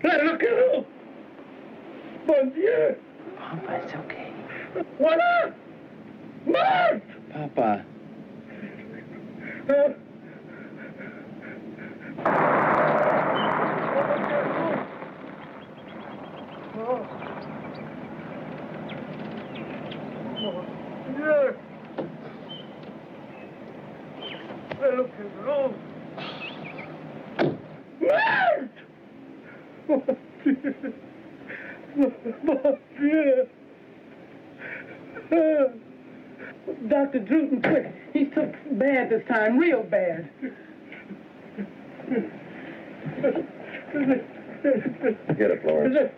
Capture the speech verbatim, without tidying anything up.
Claro que no. Bon Dieu. Papa, it's okay. Voilà. Mort. Papa. Uh, Dieu. Claro que no. Mort. Mon Dieu. Mon Dieu. Uh, Doctor Druten, quick. He's took bad this time, real bad. Get it, Florence.